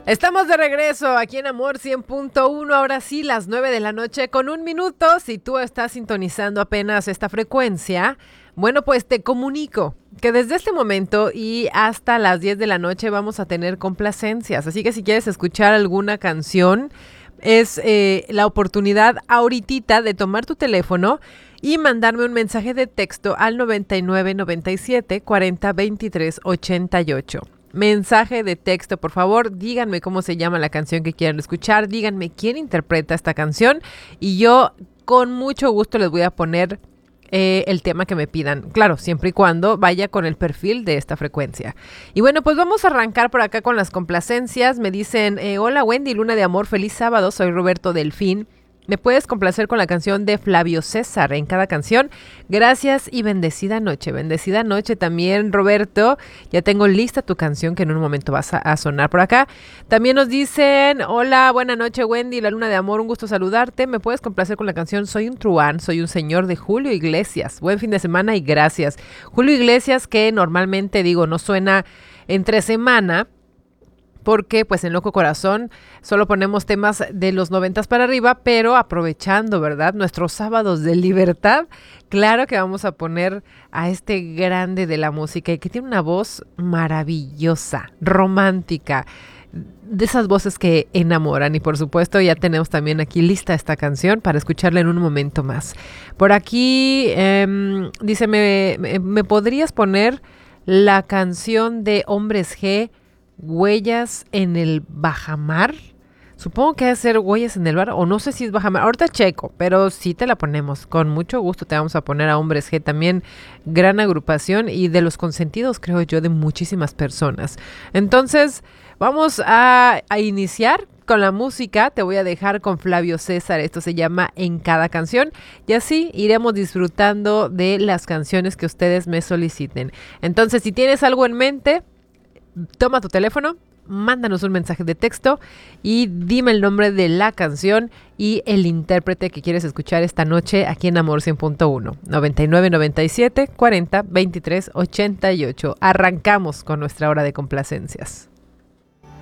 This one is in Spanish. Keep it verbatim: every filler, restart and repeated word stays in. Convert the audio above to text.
Estamos de regreso aquí en Amor cien punto uno, ahora sí, las nueve de la noche con un minuto. Si tú estás sintonizando apenas esta frecuencia, bueno, pues te comunico que desde este momento y hasta las diez de la noche vamos a tener complacencias. Así que si quieres escuchar alguna canción, es eh, la oportunidad ahoritita de tomar tu teléfono y mandarme un mensaje de texto al noventa y nueve noventa y siete cuarenta veintitrés ochenta y ocho. Mensaje de texto, por favor, díganme cómo se llama la canción que quieran escuchar, díganme quién interpreta esta canción y yo con mucho gusto les voy a poner eh, el tema que me pidan. Claro, siempre y cuando vaya con el perfil de esta frecuencia. Y bueno, pues vamos a arrancar por acá con las complacencias. Me dicen, eh, hola Wendy, Luna de Amor, feliz sábado, soy Roberto Delfín. ¿Me puedes complacer con la canción de Flavio César en cada canción? Gracias y bendecida noche. Bendecida noche también, Roberto. Ya tengo lista tu canción que en un momento vas a, a sonar por acá. También nos dicen, hola, buena noche, Wendy, la Luna de Amor, un gusto saludarte. ¿Me puedes complacer con la canción Soy un truán, soy un señor de Julio Iglesias? Buen fin de semana y gracias. Julio Iglesias, que normalmente digo, no suena entre semana, porque pues en Loco Corazón solo ponemos temas de los noventas para arriba, pero aprovechando, ¿verdad?, nuestros sábados de libertad, claro que vamos a poner a este grande de la música y que tiene una voz maravillosa, romántica, de esas voces que enamoran. Y por supuesto ya tenemos también aquí lista esta canción para escucharla en un momento más. Por aquí eh, dice, ¿me, me, ¿me podrías poner la canción de Hombres G, Huellas en el Bajamar? Supongo que debe ser Huellas en el Bar, o no sé si es Bajamar. Ahorita checo, pero sí te la ponemos. Con mucho gusto te vamos a poner a Hombres G, también gran agrupación y de los consentidos, creo yo, de muchísimas personas. Entonces, vamos a, a iniciar con la música. Te voy a dejar con Flavio César. Esto se llama En Cada Canción. Y así iremos disfrutando de las canciones que ustedes me soliciten. Entonces, si tienes algo en mente, toma tu teléfono, mándanos un mensaje de texto y dime el nombre de la canción y el intérprete que quieres escuchar esta noche aquí en Amor cien punto uno. noventa y nueve noventa y siete cuarenta veintitrés ochenta y ocho. Arrancamos con nuestra hora de complacencias.